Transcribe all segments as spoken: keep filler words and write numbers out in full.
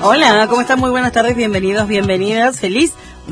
Hola, ¿cómo están? Muy buenas tardes, bienvenidos, bienvenidas. Feliz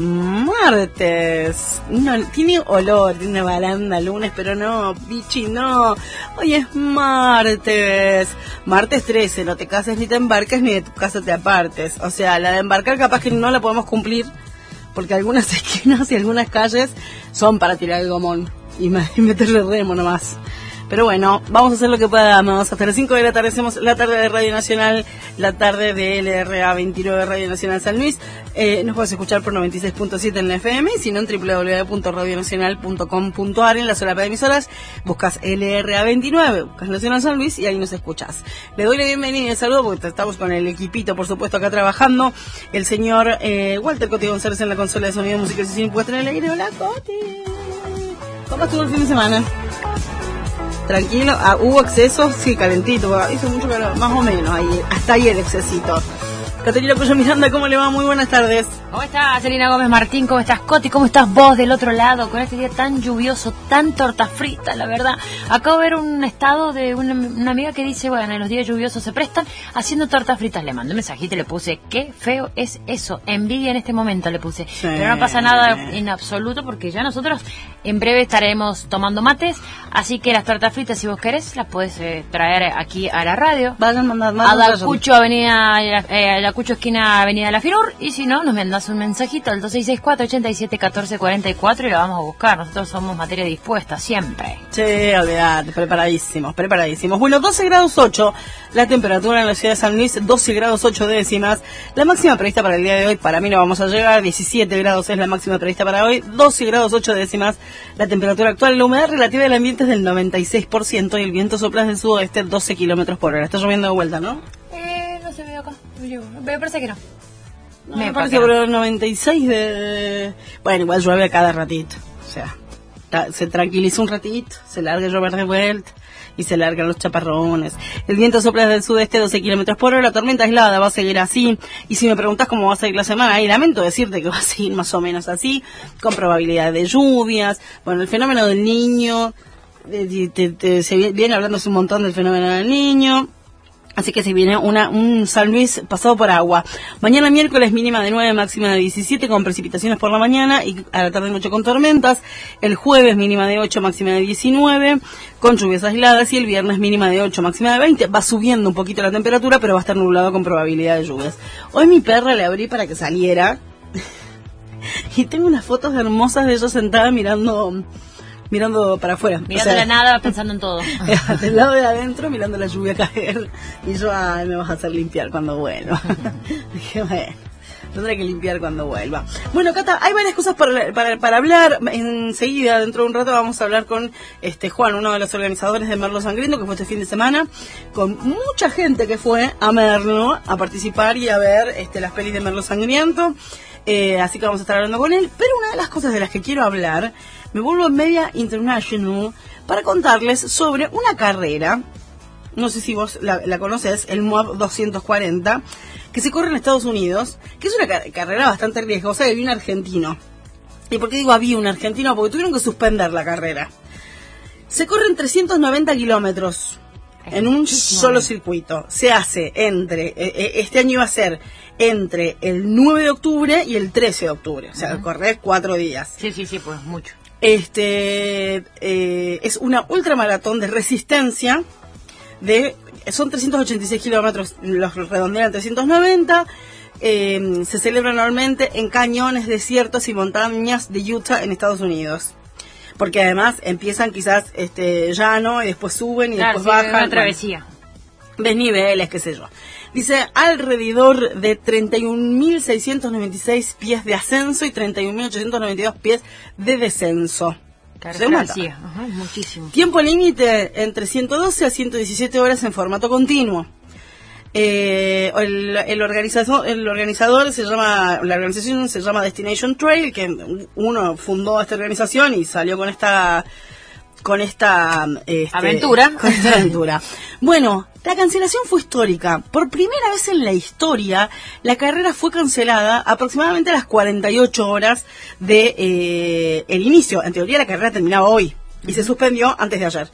martes. No, tiene olor, tiene una baranda lunes, pero no, bichi, no. Hoy es martes. Martes trece, no te cases ni te embarques ni de tu casa te apartes. O sea, la de embarcar capaz que no la podemos cumplir, porque algunas esquinas y algunas calles son para tirar el gomón y meterle remo nomás. Pero bueno, vamos a hacer lo que podamos. Hasta las cinco de la tarde hacemos la tarde de Radio Nacional, la tarde de L R A veintinueve de Radio Nacional San Luis. Eh, nos puedes escuchar por noventa y seis punto siete en la F M, sino en doble u doble u doble u punto radio nacional punto com punto a r. En la solapa de emisoras buscas L R A veintinueve, buscas Nacional San Luis y ahí nos escuchas. Le doy la bienvenida y el saludo porque estamos con el equipito, por supuesto, acá trabajando. El señor eh, Walter Coti González en la consola de sonido, música y sin puesta en el aire. Hola, Coti. ¿Cómo estuvo el fin de semana? Tranquilo, ah, hubo excesos, sí, calentito, hizo mucho calor, más o menos, ahí, hasta ahí el excesito. Caterina Puyo Miranda, ¿cómo le va? Muy buenas tardes. ¿Cómo estás, Selina Gómez Martín? ¿Cómo estás, Coti? ¿Cómo estás vos del otro lado? Con este día tan lluvioso, tan torta frita, la verdad. Acabo de ver un estado de una, una amiga que dice, bueno, en los días lluviosos se prestan haciendo tortas fritas. Le mandé un mensajito y le puse, qué feo es eso. Envidia en este momento le puse. Sí. Pero no pasa nada en absoluto porque ya nosotros en breve estaremos tomando mates. Así que las tortas fritas, si vos querés, las podés eh, traer aquí a la radio. Vayan mandando. A Ayacucho, avenida, eh, Ayacucho, esquina Avenida La Firur. Y si no, nos mandás un mensajito al dos seis seis cuatro, ocho siete, uno cuatro cuatro cuatro y lo vamos a buscar. Nosotros somos materia dispuesta siempre. Sí, olvidate, preparadísimos, preparadísimos. Bueno, doce grados ocho la temperatura en la ciudad de San Luis, doce grados ocho décimas. La máxima prevista para el día de hoy, para mí no vamos a llegar, diecisiete grados es la máxima prevista para hoy, doce grados ocho décimas la temperatura actual. La humedad relativa del ambiente es del noventa y seis por ciento y el viento sopla desde el sudoeste doce kilómetros por hora. Está lloviendo de vuelta, ¿no? Eh, no se ve acá, me parece que no. No, me parece por el noventa y seis de... Bueno, igual llueve a cada ratito. O sea, ta, se tranquiliza un ratito, se larga a llover de vuelta y se largan los chaparrones. El viento sopla desde el sudeste doce kilómetros por hora. La tormenta aislada va a seguir así. Y si me preguntas cómo va a seguir la semana, ahí lamento decirte que va a seguir más o menos así, con probabilidad de lluvias. Bueno, el fenómeno del niño, te, te, te, se viene hablándose un montón del fenómeno del niño. Así que se viene una, un San Luis pasado por agua. Mañana miércoles mínima de nueve, máxima de diecisiete, con precipitaciones por la mañana y a la tarde y noche con tormentas. El jueves mínima de ocho, máxima de diecinueve, con lluvias aisladas. Y el viernes mínima de ocho, máxima de veinte. Va subiendo un poquito la temperatura, pero va a estar nublado con probabilidad de lluvias. Hoy mi perra le abrí para que saliera. Y tengo unas fotos hermosas de ella sentada mirando... mirando para afuera. Mirando o sea, la nada, pensando en todo. Del lado de adentro, mirando la lluvia caer. Y yo, ay, me vas a hacer limpiar cuando vuelva. Dije, bueno, tendré que limpiar cuando vuelva. Bueno, Cata, hay varias cosas para, para, para hablar. Enseguida, dentro de un rato, vamos a hablar con este Juan, uno de los organizadores de Merlo Sangriento, que fue este fin de semana, con mucha gente que fue a Merlo a participar y a ver este, las pelis de Merlo Sangriento. Eh, así que vamos a estar hablando con él. Pero una de las cosas de las que quiero hablar, me vuelvo en Media International para contarles sobre una carrera, no sé si vos la, la conoces, el M O A B doscientos cuarenta, que se corre en Estados Unidos, que es una car- carrera bastante riesgosa. Había un argentino. ¿Y por qué digo había un argentino? Porque tuvieron que suspender la carrera. Se corren trescientos noventa kilómetros en un solo circuito. Se hace entre, eh, este año iba a ser entre el nueve de octubre y el trece de octubre. O sea, uh-huh. Correr cuatro días. Sí, sí, sí, pues mucho. Este eh, es una ultramaratón de resistencia de son trescientos ochenta y seis kilómetros, los redondean trescientos noventa. Eh, se celebra anualmente en cañones, desiertos y montañas de Utah en Estados Unidos, porque además empiezan quizás este llano y después suben y claro, después sí, bajan, una travesía, bueno, desniveles, qué sé yo. Dice, alrededor de treinta y un mil seiscientos noventa y seis pies de ascenso y treinta y un mil ochocientos noventa y dos pies de descenso. Claro, sí, ajá, muchísimo. Tiempo límite entre ciento doce a ciento diecisiete horas en formato continuo. Eh, el, el, organizador, el organizador se llama, la organización se llama Destination Trail, que uno fundó esta organización y salió con esta... con esta este, aventura. Con esta aventura. Bueno, la cancelación fue histórica. Por primera vez en la historia, la carrera fue cancelada aproximadamente a las cuarenta y ocho horas de eh, el inicio. En teoría la carrera terminaba hoy y se suspendió antes de ayer.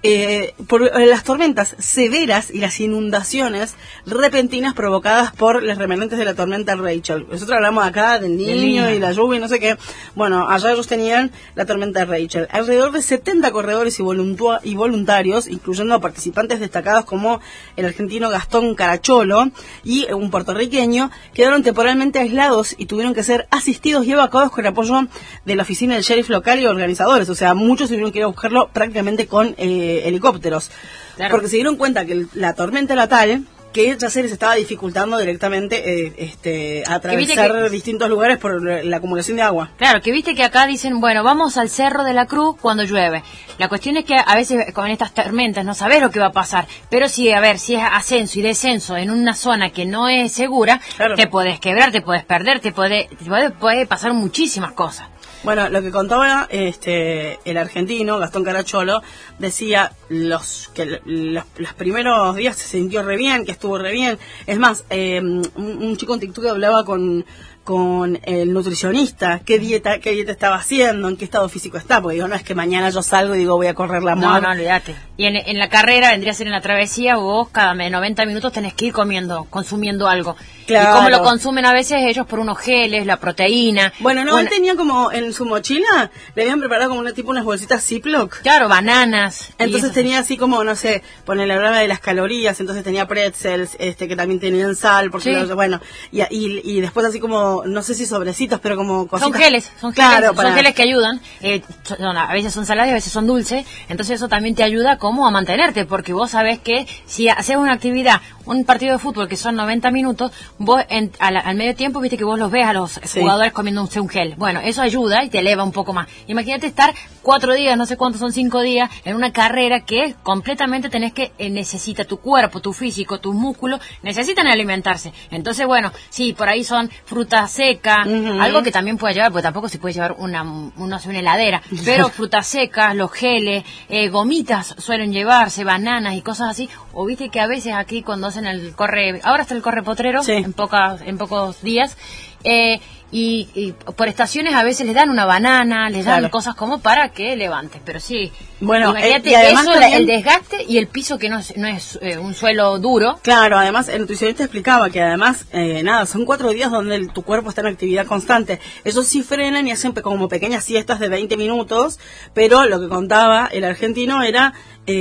eh, por eh, las tormentas severas y las inundaciones repentinas provocadas por los remanentes de la tormenta Rachel. Nosotros hablamos acá del niño, niño y la lluvia y no sé qué. Bueno, allá ellos tenían la tormenta Rachel. Alrededor de setenta corredores y, voluntua- y voluntarios, incluyendo participantes destacados como el argentino Gastón Caracholo y un puertorriqueño, quedaron temporalmente aislados y tuvieron que ser asistidos y evacuados con apoyo de la oficina del sheriff local y organizadores. O sea, muchos tuvieron que ir a buscarlo prácticamente con eh, helicópteros, claro. Porque se dieron cuenta que el, la tormenta era tal que ya se les estaba dificultando directamente eh, este, atravesar que, distintos lugares por la acumulación de agua. Claro, que viste que acá dicen, bueno, vamos al Cerro de la Cruz cuando llueve. La cuestión es que a veces con estas tormentas no sabés lo que va a pasar, pero si, a ver, si es ascenso y descenso en una zona que no es segura, claro. Te podés quebrar, te podés perder, te puede, te puede, puede pasar muchísimas cosas. Bueno, lo que contaba este el argentino, Gastón Caracholo, decía los que los, los primeros días se sintió re bien, que estuvo re bien. Es más, eh, un, un chico en TikTok hablaba con con el nutricionista, qué dieta qué dieta estaba haciendo, en qué estado físico está, porque digo, no es que mañana yo salgo y digo voy a correr la No, no, olvídate. Y en, en la carrera, vendría a ser en la travesía, vos cada noventa minutos tenés que ir comiendo, consumiendo algo. Claro. Y como lo consumen a veces ellos por unos geles, la proteína. Bueno, no, bueno, él tenía como en su mochila, le habían preparado como una tipo unas bolsitas Ziploc. Claro, bananas. Entonces tenía así como, no sé, ponerle hablaba de las calorías, entonces tenía pretzels, este que también tenían sal, porque sí. lo, bueno, y, y, y después así como, no sé si sobrecitos, pero como cositas. Son geles, son claro, geles, para... son geles que ayudan, eh, son, a veces son salados y a veces son dulces, entonces eso también te ayuda como a mantenerte, porque vos sabés que si haces una actividad, un partido de fútbol que son noventa minutos, vos en, al, al medio tiempo viste que vos los ves a los sí. jugadores comiendo un, un gel. Bueno, eso ayuda y te eleva un poco más. Imagínate estar cuatro días, no sé cuántos son cinco días, en una carrera que completamente tenés que, eh, necesita tu cuerpo, tu físico, tus músculos, necesitan alimentarse. Entonces, bueno, sí, por ahí son frutas secas, uh-huh. algo que también puede llevar, porque tampoco se puede llevar una, una, una heladera, pero frutas secas, los geles, eh, gomitas suelen llevarse, bananas y cosas así. O viste que a veces aquí cuando hacen el corre, ahora está el corre potrero, sí. en pocas, en pocos días, eh, y, y por estaciones a veces les dan una banana, les dan claro. cosas como para que levantes, pero sí, bueno, imagínate eh, y además eso, también, el desgaste y el piso que no es, no es eh, un suelo duro. Claro, además el nutricionista explicaba que además, eh, nada, son cuatro días donde el, tu cuerpo está en actividad constante. Ellos sí frenan y hacen como pequeñas siestas de veinte minutos, pero lo que contaba el argentino era...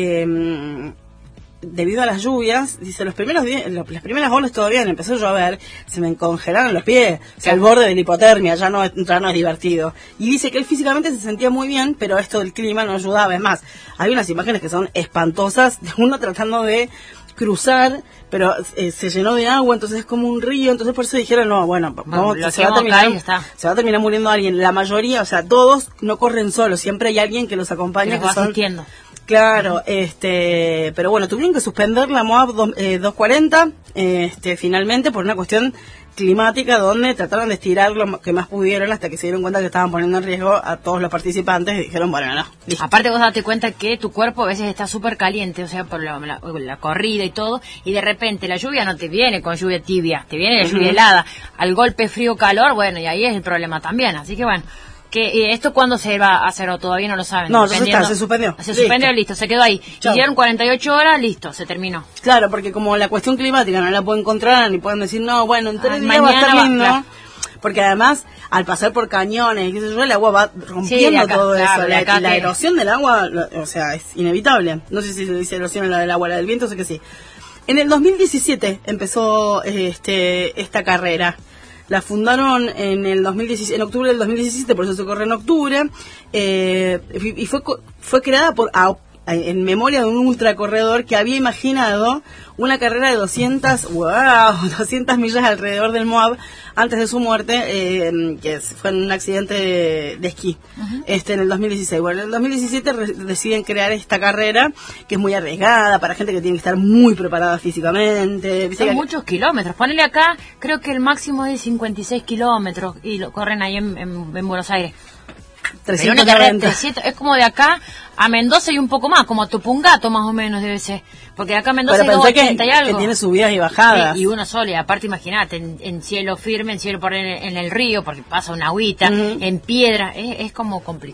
Eh, debido a las lluvias, dice, los primeros días, los, las primeras olas todavía empezó a llover, se me congelaron los pies, o sea, el borde de la hipotermia, ya no, ya no es divertido. Y dice que él físicamente se sentía muy bien, pero esto del clima no ayudaba. Es más, hay unas imágenes que son espantosas, de uno tratando de cruzar, pero eh, se llenó de agua, entonces es como un río, entonces por eso dijeron, no, bueno, vamos, bueno se, va a terminar, se va a terminar muriendo alguien. La mayoría, o sea, todos no corren solos, siempre hay alguien que los acompaña. Que los va asistiendo. Claro, uh-huh. este, pero bueno, tuvieron que suspender la Moab dos, eh, doscientos cuarenta, este, finalmente por una cuestión climática, donde trataron de estirar lo que más pudieron hasta que se dieron cuenta que estaban poniendo en riesgo a todos los participantes y dijeron, bueno, no. Listo. Aparte vos date cuenta que tu cuerpo a veces está súper caliente, o sea, por la, la, la corrida y todo, y de repente la lluvia no te viene con lluvia tibia, te viene la lluvia uh-huh. helada, al golpe frío-calor, bueno, y ahí es el problema también, así que bueno. Que esto cuándo se va a hacer o todavía no lo saben. No, ya está, se suspendió. Se suspendió, listo, listo se quedó ahí. Hicieron cuarenta y ocho horas, listo, se terminó. Claro, porque como la cuestión climática no la pueden controlar, ni pueden decir, no, bueno, en tres ah, días va a estar lindo. Va, porque además, al pasar por cañones, qué sé yo, el agua va rompiendo sí, acá, todo claro, eso. La, la te... erosión del agua, o sea, es inevitable. No sé si se dice erosión en la del agua, la del viento, sé que sí. En el dos mil diecisiete empezó este esta carrera. La fundaron en el dos mil diecisiete, en octubre del dos mil diecisiete, por eso se corre en octubre, eh, y fue fue creada por a, en memoria de un ultracorredor que había imaginado una carrera de doscientas, wow, doscientas millas alrededor del Moab antes de su muerte, eh, que fue en un accidente de, de esquí, uh-huh. este en el dos mil dieciséis. Bueno, en el dos mil diecisiete re- deciden crear esta carrera, que es muy arriesgada para gente que tiene que estar muy preparada físicamente. Son muchos kilómetros. Ponele acá, creo que el máximo es cincuenta y seis kilómetros y lo corren ahí en, en, en Buenos Aires. trescientos noventa. Es como de acá a Mendoza y un poco más, como a Tupungato más o menos debe ser. Porque de acá a Mendoza pero hay doscientos ochenta que, y algo. Que tiene subidas y bajadas. Sí, y una sola, y aparte imagínate, en, en cielo firme, en cielo por en, en el río, porque pasa una agüita, uh-huh. en piedra, es, es como complicado.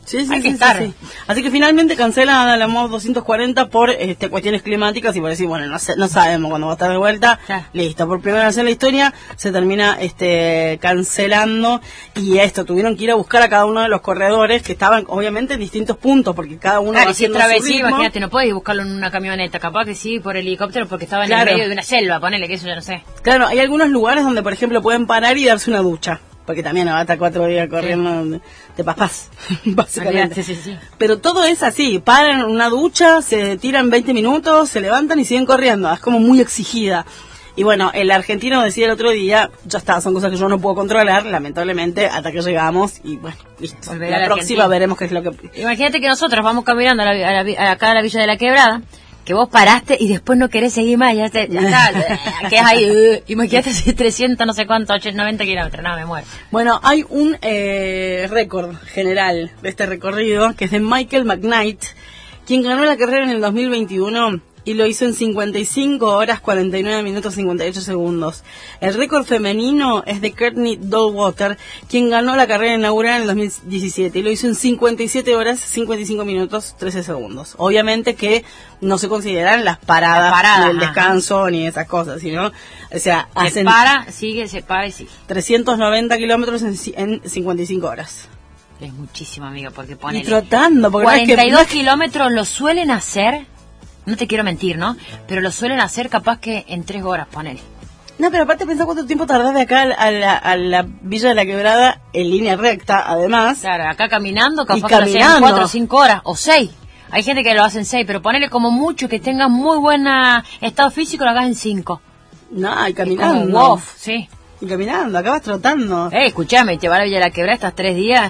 Sí, sí, Hay sí, que sí, estar. sí. Así que finalmente cancelan la MOV doscientos cuarenta por este, cuestiones climáticas y por decir, bueno, no, sé, no sabemos cuándo va a estar de vuelta. Ya. Listo, por primera vez en la historia se termina este cancelando y esto, tuvieron que ir a buscar a cada uno de los corredores que estaban obviamente en distintos puntos porque cada uno Claro, va y si es haciendo su travesía, ritmo. imagínate, no puedes buscarlo en una camioneta, capaz que sí, por helicóptero, porque estaba en Claro. el medio de una selva, ponele que eso ya no sé. Claro, hay algunos lugares donde, por ejemplo, pueden parar y darse una ducha. Porque también va a estar cuatro días corriendo, te pasás, básicamente. Sí, sí, sí. Pero todo es así, paran en una ducha, se tiran veinte minutos, se levantan y siguen corriendo. Es como muy exigida. Y bueno, el argentino decía el otro día, ya está, son cosas que yo no puedo controlar, lamentablemente, hasta que llegamos y bueno, listo. Volver La a la próxima Argentina. veremos qué es lo que... Imagínate que nosotros vamos caminando a la, a la, a acá a la Villa de la Quebrada, que vos paraste y después no querés seguir más, ya, te, ya está, quedás ahí, uh, imagínate si trescientos, no sé cuánto, ochenta, noventa kilómetros, no, me muero. Bueno, hay un eh, récord general de este recorrido, que es de Michael McKnight, quien ganó la carrera en el dos mil veintiuno y lo hizo en cincuenta y cinco horas, cuarenta y nueve minutos, cincuenta y ocho segundos. El récord femenino es de Courtney Dollwater, quien ganó la carrera inaugural en el dos mil diecisiete y lo hizo en cincuenta y siete horas, cincuenta y cinco minutos, trece segundos. Obviamente que no se consideran las paradas, Las paradas, ni el ajá. descanso, ni esas cosas, sino, o sea, Se hacen para, sigue, se para y sigue. trescientos noventa kilómetros en, ci- en cincuenta y cinco horas. Es muchísimo, amigo, porque Y ponele... trotando, porque no es que- cuarenta y dos no es que- kilómetros lo suelen hacer, no te quiero mentir, ¿no? Pero lo suelen hacer capaz que en tres horas, ponele. No, pero aparte pensá cuánto tiempo tardás de acá a la, a la Villa de la Quebrada en línea recta, además. Claro, acá caminando, Y capaz que lo hacen en caminando. cuatro o cinco horas, o seis. Hay gente que lo hace en seis, pero ponele como mucho que tengas muy buen estado físico, lo hagas en cinco. No, y Es como caminando. wow, sí. Y caminando, acá vas trotando. Eh, escuchame, te va a la Villa de la Quebrada, estás tres días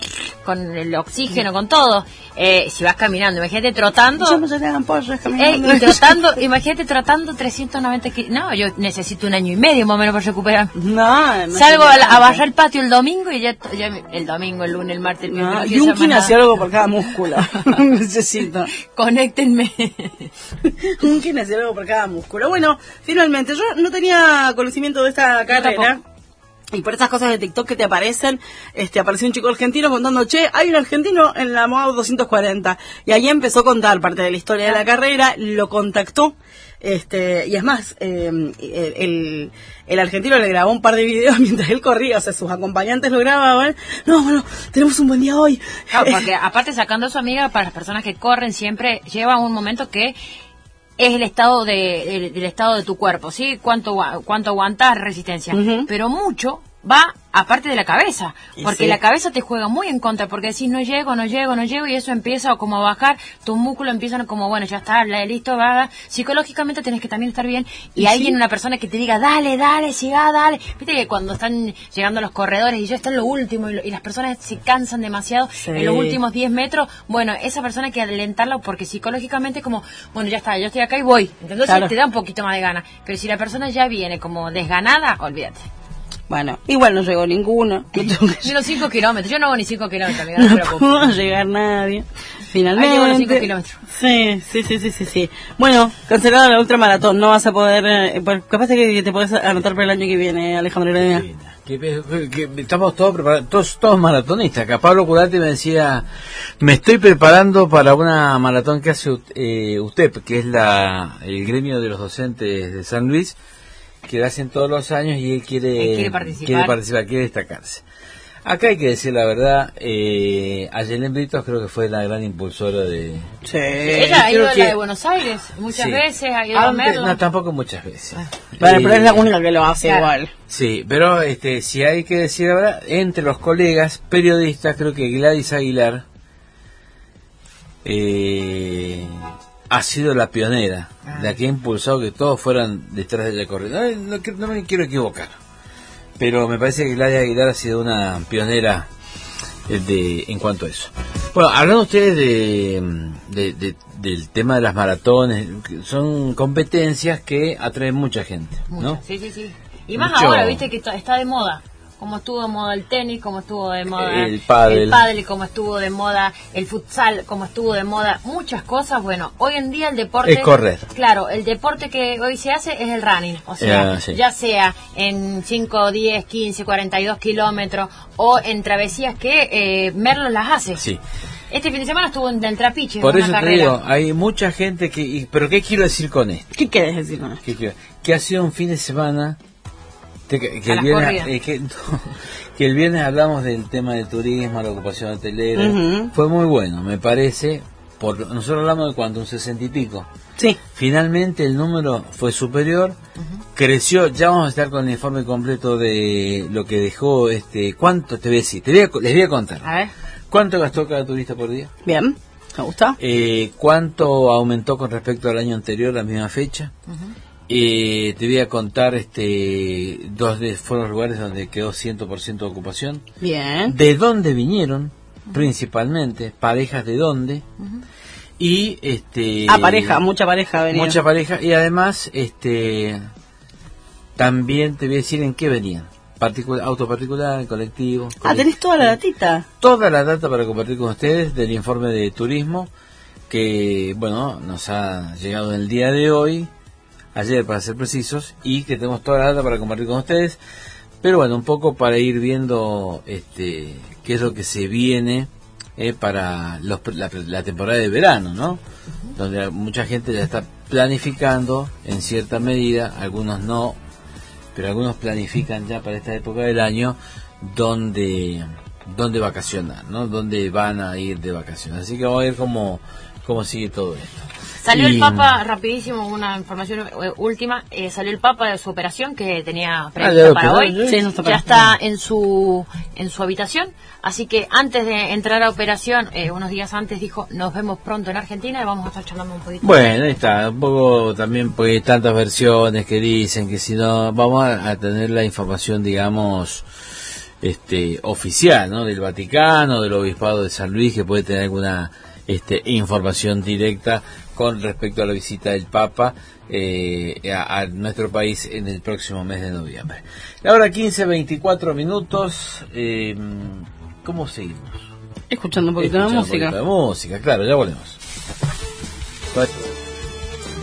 con el oxígeno, con todo. Eh, si vas caminando, imagínate trotando. Yo no se le hagan pollos Eh, caminando. y trotando, imagínate trotando trescientos noventa kilómetros. No, yo necesito un año y medio más o menos para recuperar. No, no Salgo se a, le la- hagan a barrer el patio el domingo y ya, ya me- el domingo, el lunes, el martes, el No, miércoles. y un kinesiólogo por cada músculo. Necesito. Conéctenme. Un kinesiólogo por cada músculo. Bueno, finalmente, yo no tenía conocimiento de esta carrera. tampoco. Y por estas cosas de TikTok que te aparecen, este apareció un chico argentino contando, che, hay un argentino en la MOV doscientos cuarenta. Y ahí empezó a contar parte de la historia de la carrera, lo contactó, este y es más, eh, el, el argentino le grabó un par de videos mientras él corría, o sea, sus acompañantes lo grababan. No, bueno, tenemos un buen día hoy. Claro, porque aparte sacando a su amiga, para las personas que corren siempre lleva un momento que es el estado de el, del estado de tu cuerpo, ¿sí? Cuánto gua- cuánto aguantas resistencia, Ujú. pero mucho va aparte de la cabeza, Y porque sí. la cabeza te juega muy en contra, porque decís no llego, no llego, no llego y eso empieza como a bajar, tus músculos empiezan como bueno, ya está, la- listo, va, psicológicamente tenés que también estar bien y, Y alguien, sí. una persona que te diga dale, dale, siga, dale, viste que cuando están llegando los corredores y ya está en lo último y, lo- y las personas se cansan demasiado Sí. en los últimos diez metros, bueno, esa persona hay que alentarla porque psicológicamente como, bueno, ya está, yo estoy acá y voy, entonces Claro. te da un poquito más de gana, pero si la persona ya viene como desganada, olvídate. Bueno, igual no llegó ninguno. No tengo que- Ni los cinco kilómetros, yo no hago ni cinco kilómetros, amiga, no te No preocupes. pudo llegar nadie. Finalmente. Ahí llegó los cinco kilómetros. Sí, sí, sí, sí, sí, sí. Bueno, cancelada la ultramaratón. No vas a poder. Eh, por- capaz de que te podés anotar para el año que viene, Alejandro Heredia. Que, que- que estamos todos preparados, todos, todos maratonistas. Acá Pablo Curati me decía, me estoy preparando para una maratón que hace eh, U T E P, que es la el gremio de los docentes de San Luis, que la hacen todos los años y él quiere, Él quiere participar. quiere participar, quiere destacarse. Acá hay que decir la verdad, eh, Ayelen Britos creo que fue la gran impulsora de... Sí. Ella ha creo ido a que- la de Buenos Aires muchas Sí. veces, ha ido a Antes- Merlo. No, tampoco muchas veces. Bueno, pero es la Eh, única que lo hace claro. igual. Sí, pero este, si hay que decir la verdad, entre los colegas periodistas, creo que Gladys Aguilar eh, ha sido la pionera, Ah. la que ha impulsado que todos fueran detrás de ella corriendo. No, no, no me quiero equivocar, pero me parece que Gladys Aguilar ha sido una pionera eh, de, en cuanto a eso. Bueno, hablando ustedes de, de- de- del tema de las maratones, que son competencias que atraen mucha gente, ¿no? Mucho, sí, sí, sí. Y más Mucho- ahora, viste que está, está de moda. como estuvo de moda el tenis, como estuvo de moda el pádel, el pádel, como estuvo de moda el futsal, como estuvo de moda muchas cosas. Bueno, hoy en día el deporte es correr. Claro, el deporte que hoy se hace es el running, o sea, yeah, sí. ya sea en cinco, diez, quince, cuarenta y dos kilómetros o en travesías que eh, Merlo las hace. Sí. Este fin de semana estuvo en el Trapiche. Por una eso carrera. te digo, hay mucha gente que... y- ¿Pero qué quiero decir con esto? ¿Qué quieres decir con esto? ¿Qué quiero? Que ha sido un fin de semana... te- que, que A el las viernes, corridas. eh, que, no, que el viernes hablamos del tema del turismo, la ocupación hotelera. Ujú. Fue muy bueno, me parece. Por, nosotros hablamos de cuánto, un sesenta y pico. Sí. Finalmente el número fue superior, uh-huh. creció. Ya vamos a estar con el informe completo de lo que dejó este. ¿Cuánto te voy a decir? Te voy a, les voy a contar. A ver. ¿Cuánto gastó cada turista por día? Bien, ¿me gusta? Eh, ¿Cuánto aumentó con respecto al año anterior, la misma fecha? Uh-huh. Eh, te voy a contar este dos de fueron los lugares donde quedó cien por ciento de ocupación. Bien. De dónde vinieron, uh-huh. principalmente, parejas de dónde. Uh-huh. Y este ah, pareja, mucha pareja venía. Mucha pareja y además este también te voy a decir en qué venían. Particular, auto particular, colectivo. Ah, tenés toda la datita. Toda la data para compartir con ustedes del informe de turismo que, bueno, nos ha llegado en el día de hoy, ayer para ser precisos, y que tenemos toda la data para compartir con ustedes. Pero bueno, un poco para ir viendo este qué es lo que se viene eh, para los, la, la temporada de verano, ¿no? Uh-huh. Donde mucha gente ya está planificando en cierta medida, algunos no, pero algunos planifican ya para esta época del año donde donde vacacionar, ¿no? Donde van a ir de vacaciones. Así que vamos a ver cómo, cómo sigue todo esto. Salió y, el Papa, rapidísimo, una información eh, última, eh, salió el Papa de su operación que tenía prevista ah, para hoy, sí, no está para ya está en su en su habitación, así que antes de entrar a operación, eh, unos días antes dijo, nos vemos pronto en Argentina y vamos a estar charlando un poquito. Bueno, ahí está, un poco también porque hay tantas versiones que dicen que si no, vamos a, a tener la información, digamos, este oficial, ¿no? Del Vaticano, del Obispado de San Luis, que puede tener alguna este información directa con respecto a la visita del Papa eh, a, a nuestro país en el próximo mes de noviembre. La hora quince, veinticuatro minutos. Eh, ¿Cómo seguimos? Escuchando un poquito Escuchando de música. Un poquito de música, claro, ya volvemos.